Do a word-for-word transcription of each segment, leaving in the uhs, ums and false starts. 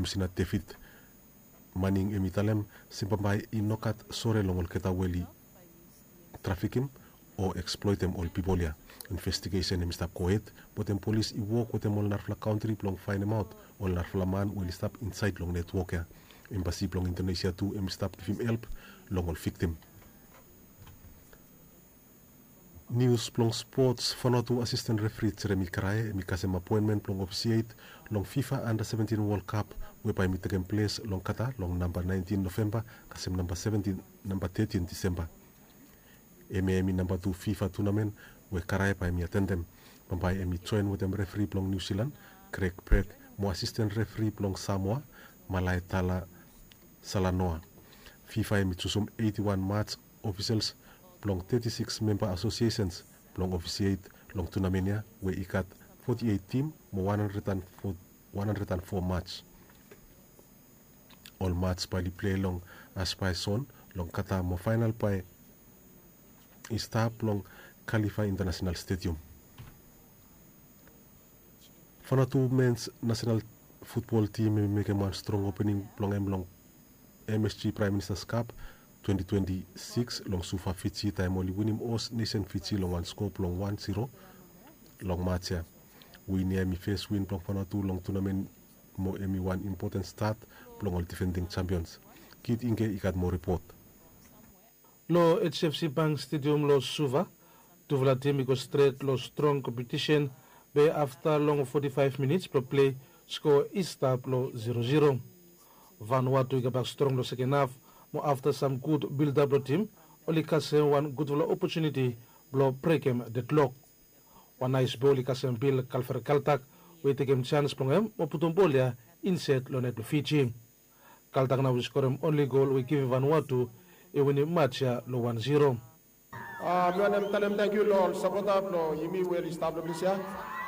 sina David Manning emitalem simpambai inokat sore longol keta weli trafficking o exploitem ol pipolia. Investigation em stap koet, botem police i walk with them ol narfla country plong find them out, ol narfla man will stop inside long network ya. Embassy plong Indonesia tu em stap give him help long ol victim. News plong sports fanatu assistant referee Jeremy Krae emi kasem appointment plong officiate long FIFA Under seventeen World Cup whereby mi taken place long kata long number nineteen November kasem number seventeen number thirteen December. Emi emi number two FIFA tournament we Krae pa emi attendem. Pampai emi join with them referee plong New Zealand, Craig Pratt mo assistant referee plong Samoa, Malai Tala Salanoa. FIFA emi chusum eighty-one match officials plong thirty-six member associations plong officiate long tournamenia we ikat forty-eight team mo one hundred four match. All match by the play long as by son long kata mo final by ista plong Khalifa International Stadium. Fanatu men's national football team make a man strong opening plong em long M S G Prime Minister's Cup twenty twenty-six long Sufa Fiji time only winning os nation Fiji long one scope long one zero long match ya. We near mi first win plong fanatu long tournament mo emi one important start plong all defending champions. Kit inge ikat mo report. Lo H F C Bank Stadium lo Suva tuvla team go straight lo strong competition be after long forty-five minutes pro play score is stop lo zero zero. Vanuatu iga back strong lo second half mo after some good build-up team, only kase one good opportunity blow break him deadlock. One nice ball kase Bill Kalfer Kaltak, we take him chance plong him, mo putong ball ya inset lo net Fiji. Kaltak na we score him only goal we give Vanuatu, e win him match ya lo one zero. Ah, we want to tell him thank you Lord, support up lo, yimi well established ya.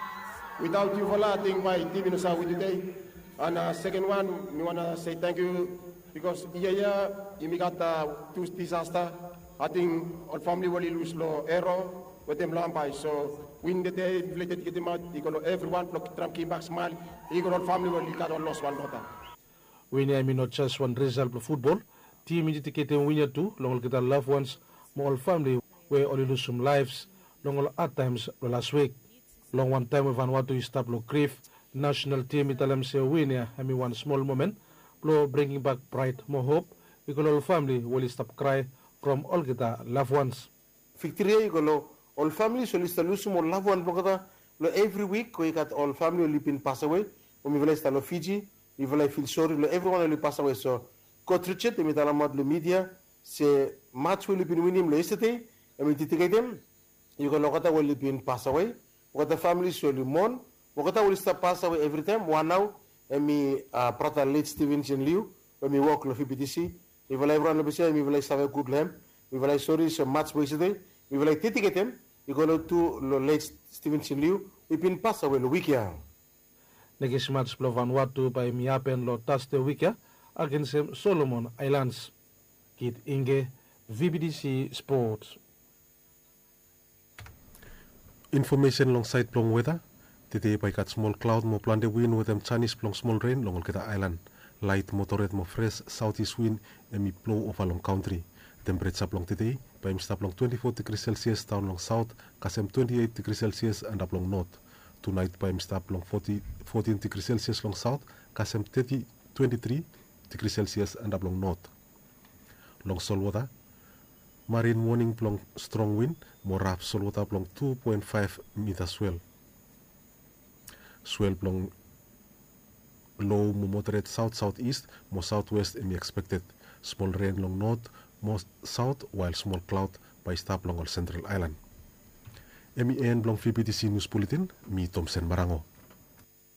Without you for that thing my team in the with today. And uh, second one, we want to say thank you because yeah, yeah, we got uh, two disaster. I think our family will lose low error with them lampai. So win the day, inflated get them out. Everyone block Trump came back smile. Our family will got all lost one daughter. Winnie, I mean not just one result of football. Team indicated winner too. Long get our loved ones, more family where only lose some lives. Long at times last week. Long one time with Vanuatu stop low grief. National team italam say winner. I mean one small moment. Blow bringing back pride, more hope. Because all family will stop cry from all kita loved ones. Victoria igolo all family so lista lose more loved one blogata lo every week ko ikat all family will been pass away. O mi vela sta lo Fiji, mi vela feel sorry lo everyone will pass away so ko trichet mi tala mod lo media se match will been winning lo yesterday e mi titige dem igolo kata will been pass away. Kata family so li mon, kata will stop pass away every time one now. Emi uh, prata late Stevenson Liu, emi walk lo F B T C. Mi vela everyone lo bisa, mi vela save good lem. Mi vela sorry so match yesterday. Mi vela titiketem. Mi go to lo late Stevenson Liu. We been pass away lo weekend. Negis match lo Vanuatu by mi happen lo Thursday weekend against Solomon Islands. Kit Inge, V B D C Sports. Information alongside plong weather. Today by kat small cloud mo plan the wind with them Chinese plong small rain long kita island. Light moderate mo fresh southeast wind and me blow over long country. Temperature plong today by stop long twenty-four degrees Celsius down long south, kasem twenty-eight degrees Celsius and up long north. Tonight by stop long forty, fourteen degrees Celsius long south, kasem thirty, twenty-three degrees Celsius and up long north. Long Solwater, marine warning plong strong wind, more rough Solwater plong two point five meters swell. Swell plong low mo moderate south southeast, more southwest and expected. Small rain long north, more south, while small cloud by stop long all central island. M E N plong V B T C News Bulletin, mi Thompson Marango.